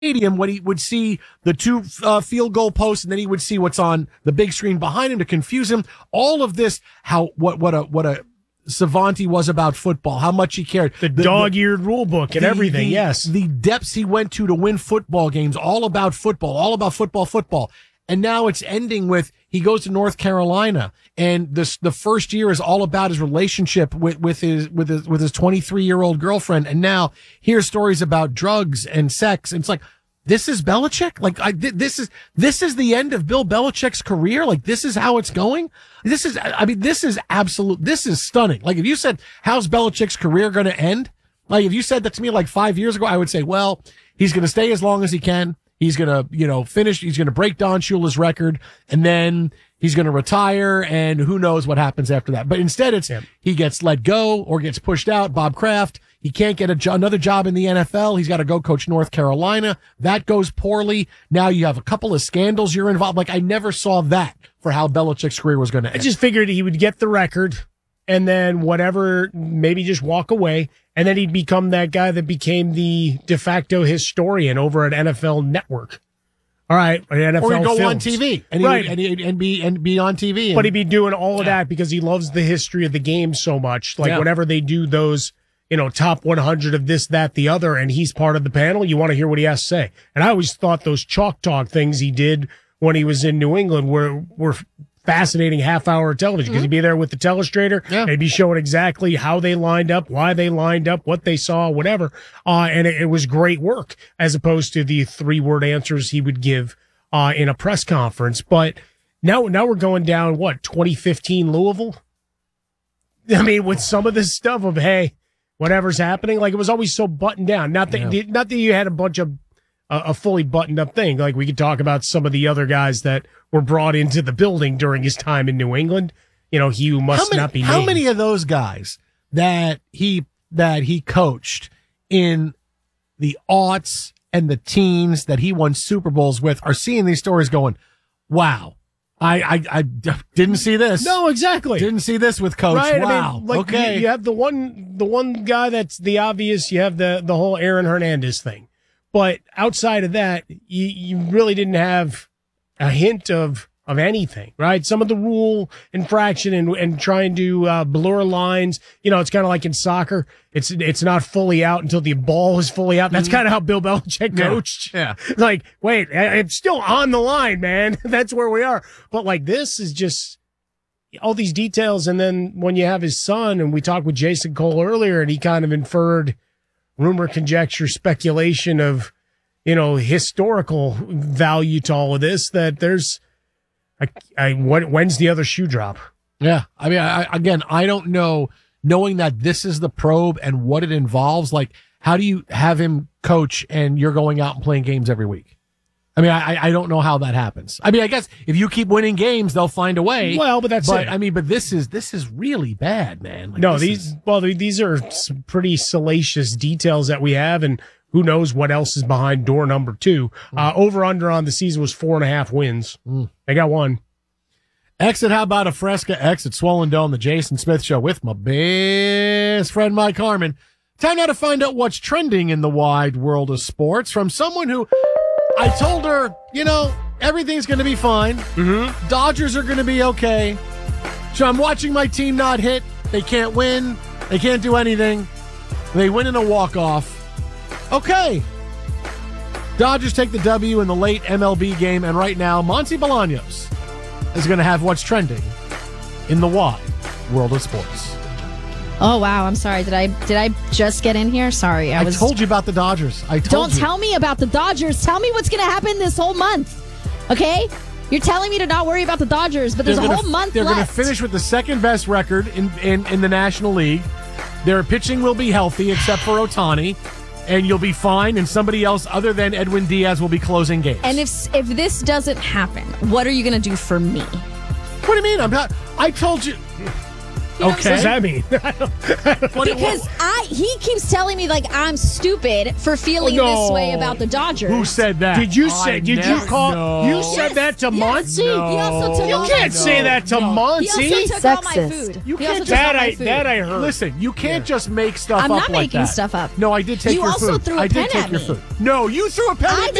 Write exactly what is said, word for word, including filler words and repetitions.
stadium when he would see the two uh, field goal posts, and then he would see what's on the big screen behind him to confuse him. All of this, how what what a what a savant he was about football, how much he cared. The, the dog-eared rule book and the, everything, the, yes. The depths he went to to win football games, all about football, all about football, football. And now it's ending with he goes to North Carolina, and this the first year is all about his relationship with, with his with his with his twenty-three year old girlfriend, and now here's stories about drugs and sex. And it's like, this is Belichick. Like I, this is this is the end of Bill Belichick's career. Like this is how it's going. This is I mean this is absolute. This is stunning. Like if you said how's Belichick's career going to end, like if you said that to me like five years ago, I would say, well, he's going to stay as long as he can. He's going to, you know, finish, he's going to break Don Shula's record, and then he's going to retire, and who knows what happens after that. But instead, it's, yeah. he gets let go or gets pushed out. Bob Kraft, he can't get a jo- another job in the N F L. He's got to go coach North Carolina. That goes poorly. Now you have a couple of scandals you're involved. Like, I never saw that for how Belichick's career was going to end. I just figured he would get the record, and then whatever, maybe just walk away. And then he'd become that guy that became the de facto historian over at N F L Network. All right, N F L or he'd go Films. on T V, and, he right. would, and, he, and be and be on T V. And, but he'd be doing all of that because he loves the history of the game so much. Like yeah. whenever they do those, you know, top one hundred of this, that, the other, and he's part of the panel, you want to hear what he has to say. And I always thought those chalk talk things he did when he was in New England were were. fascinating half-hour television because mm-hmm. he'd be there with the telestrator. Yeah. They'd be showing exactly how they lined up, why they lined up, what they saw, whatever. Uh, and it, it was great work as opposed to the three-word answers he would give uh, in a press conference. But now, now we're going down, what, twenty fifteen Louisville? I mean, with some of this stuff of, hey, whatever's happening, like it was always so buttoned down. Not that, yeah. not that you had a bunch of a fully buttoned up thing. Like we could talk about some of the other guys that were brought into the building during his time in New England. You know, he who must many, not be named. How many of those guys that he, that he coached in the aughts and the teens that he won Super Bowls with are seeing these stories going, wow, I, I, I didn't see this. No, exactly. Didn't see this with Coach. Right? Wow. I mean, like okay. You, you have the one, the one guy that's the obvious. You have the, the whole Aaron Hernandez thing. But outside of that, you, you really didn't have a hint of, of anything, right? Some of the rule infraction and, and trying to uh, blur lines, you know, it's kind of like in soccer. It's it's not fully out until the ball is fully out. That's kind of how Bill Belichick coached. Yeah. yeah. Like, wait, it's still on the line, man. That's where we are. But like this is just all these details. And then when you have his son, and we talked with Jason Cole earlier, and he kind of inferred rumor, conjecture, speculation of, you know, historical value to all of this, that there's, I, I, when, when's the other shoe drop? Yeah. I mean, I, again, I don't know, knowing that this is the probe and what it involves, like, how do you have him coach and you're going out and playing games every week? I mean, I, I don't know how that happens. I mean, I guess if you keep winning games, they'll find a way. Well, but that's but, it. I mean, but this is, this is really bad, man. Like, no, these, is... well, these are some pretty salacious details that we have, and who knows what else is behind door number two. Mm. Uh, over under on the season was four and a half wins. Mm. They got one. Exit, how about a Fresca Exit Swollen Dome, the Jason Smith Show with my best friend, Mike Harmon. Time now to find out what's trending in the wide world of sports from someone who I told her, you know, everything's going to be fine. Mm-hmm. Dodgers are going to be okay. So I'm watching my team not hit. They can't win. They can't do anything. They win in a walk-off. Okay. Dodgers take the W in the late M L B game, and right now, Monty Bolaños is going to have what's trending in the wide world of sports. Oh wow! I'm sorry. Did I did I just get in here? Sorry, I, I was. told you about the Dodgers. I told Don't you. tell me about the Dodgers. Tell me what's going to happen this whole month. Okay, you're telling me to not worry about the Dodgers, but there's they're a gonna, whole month they're left. They're going to finish with the second best record in, in in the National League. Their pitching will be healthy, except for Ohtani, and you'll be fine. And somebody else other than Edwin Diaz will be closing games. And if if this doesn't happen, what are you going to do for me? What do you mean? I'm not. I told you. You know Okay. What does what I'm that mean? saying? Because I he keeps telling me like I'm stupid for feeling Oh, no. this way about the Dodgers. Who said that? Did you I say? Did never- you call? No. You said Yes, that to yes. Muncie? He also took You all can't my say food. that to No. Muncie. He also took all my Sexist. food. You He can't also took all that my I food. that I heard. Listen, you can't just make stuff I'm up not like making that. stuff up. No, I did take You your also food. threw a I did pen take at your me. food. No, you threw a pen I at me.